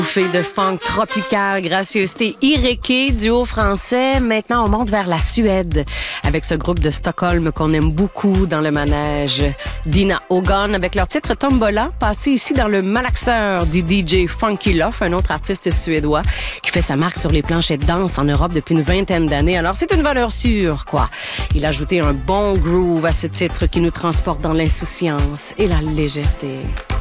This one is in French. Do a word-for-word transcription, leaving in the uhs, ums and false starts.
Bouffée de funk tropical, gracieuseté Ireke, duo français. Maintenant, on monte vers la Suède avec ce groupe de Stockholm qu'on aime beaucoup dans le manège. Dina Ogon avec leur titre Tombola, passé ici dans le malaxeur du D J Funky Love, un autre artiste suédois qui fait sa marque sur les planchers de danse en Europe depuis une vingtaine d'années. Alors, c'est une valeur sûre, quoi. Il a ajouté un bon groove à ce titre qui nous transporte dans l'insouciance et la légèreté.